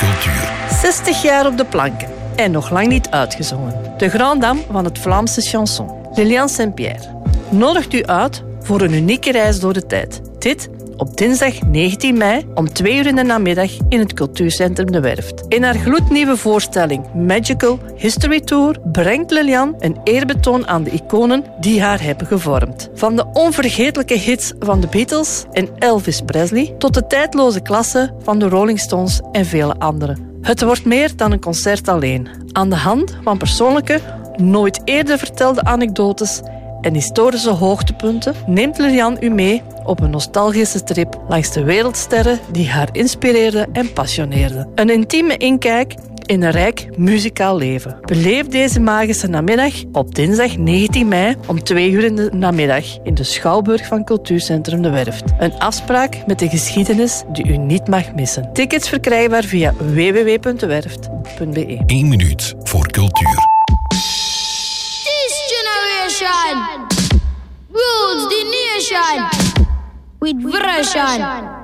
cultuur. 60 jaar op de planken en nog lang niet uitgezongen. De Grande Dame van het Vlaamse chanson, Liliane Saint-Pierre, nodigt u uit voor een unieke reis door de tijd. Dit op dinsdag 19 mei om 2 uur in de namiddag in het cultuurcentrum De Werft. In haar gloednieuwe voorstelling Magical History Tour brengt Liliane een eerbetoon aan de iconen die haar hebben gevormd. Van de onvergetelijke hits van de Beatles en Elvis Presley tot de tijdloze klasse van de Rolling Stones en vele anderen. Het wordt meer dan een concert alleen. Aan de hand van persoonlijke, nooit eerder vertelde anekdotes en historische hoogtepunten neemt Liliane u mee op een nostalgische trip langs de wereldsterren die haar inspireerden en passioneerden. Een intieme inkijk in een rijk muzikaal leven. Beleef deze magische namiddag op dinsdag 19 mei om 2 uur in de namiddag in de Schouwburg van Cultuurcentrum De Werft. Een afspraak met de geschiedenis die u niet mag missen. Tickets verkrijgbaar via www.dewerft.be. 1 minuut voor cultuur. This generation rules the nation with version.